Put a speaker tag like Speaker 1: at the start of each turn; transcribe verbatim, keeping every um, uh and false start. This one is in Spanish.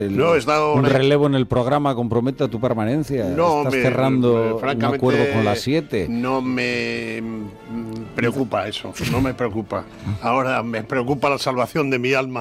Speaker 1: el,
Speaker 2: no, he estado
Speaker 1: un
Speaker 2: una...
Speaker 1: relevo en el programa comprometa tu permanencia.
Speaker 2: No,
Speaker 1: Estás
Speaker 2: me,
Speaker 1: cerrando
Speaker 2: me,
Speaker 1: un acuerdo con las siete.
Speaker 2: No me preocupa eso, no me preocupa. Ahora me preocupa la salvación de mi alma.